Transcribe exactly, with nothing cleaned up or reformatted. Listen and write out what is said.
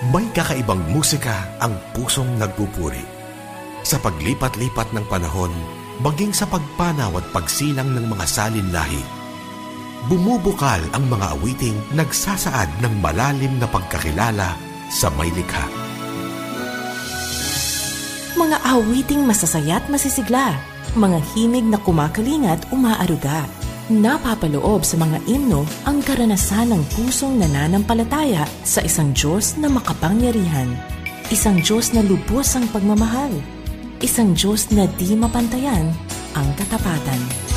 May kakaibang musika ang pusong nagpupuri. Sa paglipat-lipat ng panahon, maging sa pagpanaw at pagsilang ng mga salinlahi, bumubukal ang mga awiting nagsasaad ng malalim na pagkakilala sa may likha. Mga awiting masasaya't masisigla, mga himig na kumakalingat umaaruga. Napapaloob sa mga imno ang karanasan ng pusong nananampalataya sa isang Diyos na makapangyarihan, isang Diyos na lubos ang pagmamahal, isang Diyos na di mapantayan ang katapatan.